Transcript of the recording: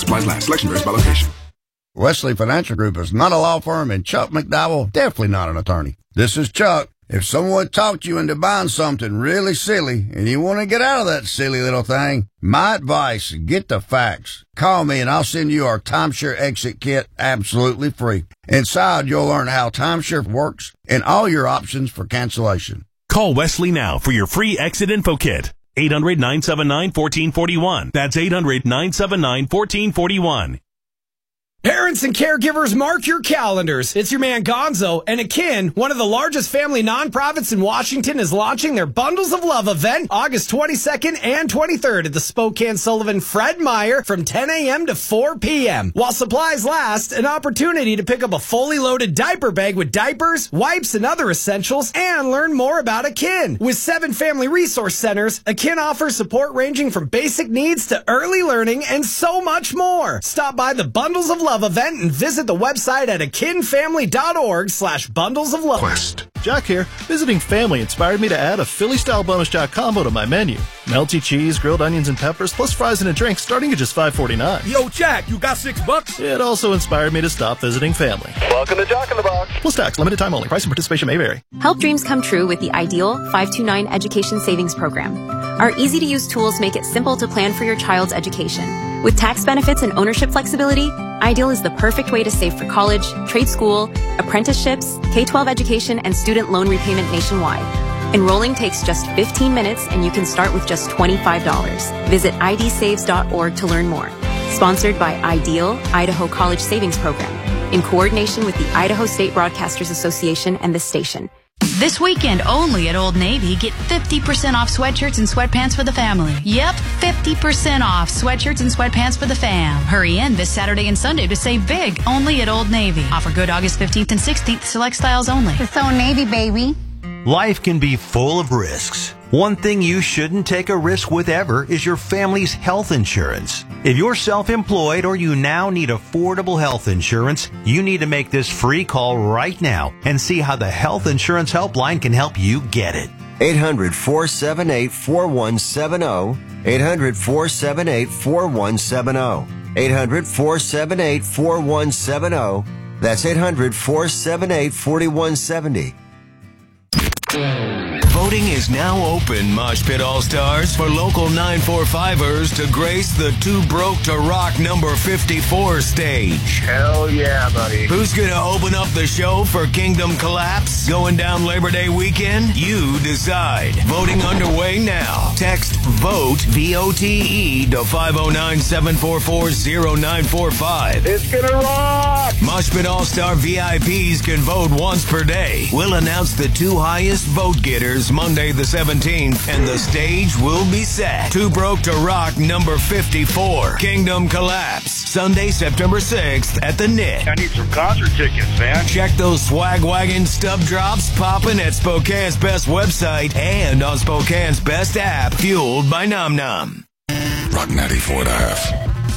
supplies last. Selection varies by location. Wesley Financial Group is not a law firm, and Chuck McDowell definitely not an attorney. This is Chuck. If someone talked you into buying something really silly and you want to get out of that silly little thing, my advice, get the facts. Call me and I'll send you our timeshare exit kit absolutely free. Inside, you'll learn how timeshare works and all your options for cancellation. Call Wesley now for your free exit info kit. 800-979-1441. That's 800-979-1441. Parents and caregivers, mark your calendars. It's your man Gonzo, and Akin, one of the largest family nonprofits in Washington, is launching their Bundles of Love event August 22nd and 23rd at the Spokane Sullivan Fred Meyer from 10 a.m. to 4 p.m. While supplies last, an opportunity to pick up a fully loaded diaper bag with diapers, wipes, and other essentials, and learn more about Akin. With 7 family resource centers, Akin offers support ranging from basic needs to early learning and so much more. Stop by the Bundles of Love event and visit the website at akinfamily.org/bundles of love. Quest. Jack here. Visiting family inspired me to add a Philly-style bonus jack combo to my menu. Melty cheese, grilled onions and peppers, plus fries and a drink starting at just $5.49. Yo, Jack, you got $6? It also inspired me to stop visiting family. Welcome to Jack in the Box. Plus tax, limited time only. Price and participation may vary. Help dreams come true with the Ideal 529 Education Savings Program. Our easy-to-use tools make it simple to plan for your child's education. With tax benefits and ownership flexibility, Ideal is the perfect way to save for college, trade school, apprenticeships, K-12 education, and student loan repayment nationwide. Enrolling takes just 15 minutes, and you can start with just $25. Visit idsaves.org to learn more. Sponsored by Ideal, Idaho College Savings Program, in coordination with the Idaho State Broadcasters Association and this station. This weekend only at Old Navy, get 50% off sweatshirts and sweatpants for the family. Yep, 50% off sweatshirts and sweatpants for the fam. Hurry in this Saturday and Sunday to save big only at Old Navy. Offer good August 15th and 16th, select styles only. It's Old Navy, baby. Life can be full of risks. One thing you shouldn't take a risk with ever is your family's health insurance. If you're self-employed or you now need affordable health insurance, you need to make this free call right now and see how the Health Insurance Helpline can help you get it. 800-478-4170. 800-478-4170. 800-478-4170. That's 800-478-4170. Voting is now open, Mosh Pit All-Stars, for local 945ers to grace the Too Broke to Rock number 54 stage. Hell yeah, buddy. Who's going to open up the show for Kingdom Collapse going down Labor Day weekend? You decide. Voting underway now. Text VOTE, V-O-T-E, to 509-744-0945. It's going to rock! Mosh Pit All-Star VIPs can vote once per day. We'll announce the 2 highest vote getters Monday the 17th, and the stage will be set. Too Broke to Rock number 54, Kingdom Collapse, Sunday, September 6th at the Knit. I need some concert tickets, man. Check those swag wagon stub drops popping at Spokane's Best website and on Spokane's Best app, fueled by Nom Nom. Rock 94.5.